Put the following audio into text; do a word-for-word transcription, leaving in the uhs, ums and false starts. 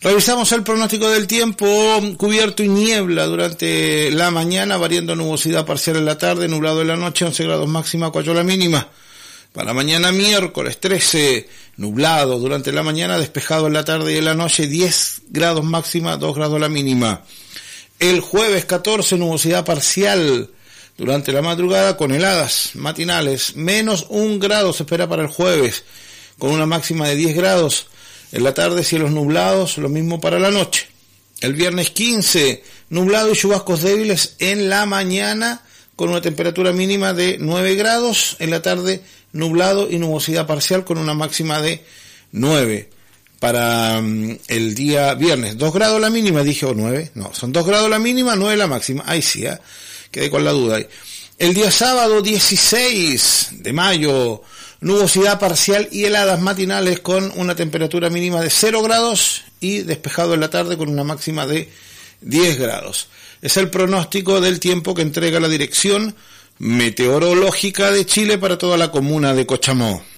Revisamos el pronóstico del tiempo. Cubierto y niebla durante la mañana, variando nubosidad parcial en la tarde, nublado en la noche, once grados máxima, cuatro la mínima. Para mañana miércoles trece, nublado durante la mañana, despejado en la tarde y en la noche, diez grados máxima, dos grados la mínima. El jueves catorce, nubosidad parcial durante la madrugada con heladas matinales, menos un grado se espera para el jueves, con una máxima de diez grados. En la tarde cielos nublados, lo mismo para la noche. El viernes quince, nublado y chubascos débiles en la mañana, con una temperatura mínima de nueve grados. En la tarde nublado y nubosidad parcial con una máxima de nueve. Para um, el día viernes, dos grados la mínima, dije, o nueve, no, son dos grados la mínima, nueve la máxima. Ahí sí, ¿eh? Quedé con la duda ahí. El día sábado dieciséis de mayo, nubosidad parcial y heladas matinales con una temperatura mínima de cero grados y despejado en la tarde con una máxima de diez grados. Es el pronóstico del tiempo que entrega la Dirección Meteorológica de Chile para toda la comuna de Cochamó.